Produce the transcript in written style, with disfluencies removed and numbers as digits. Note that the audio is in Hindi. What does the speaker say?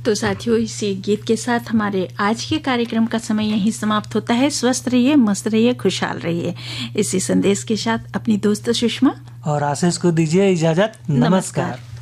तो साथियों, इसी गीत के साथ हमारे आज के कार्यक्रम का समय यहीं समाप्त होता है। स्वस्थ रहिए, मस्त रहिए, खुशहाल रहिए। इसी संदेश के साथ अपनी दोस्त सुषमा और आशीष को दीजिए इजाजत। नमस्कार।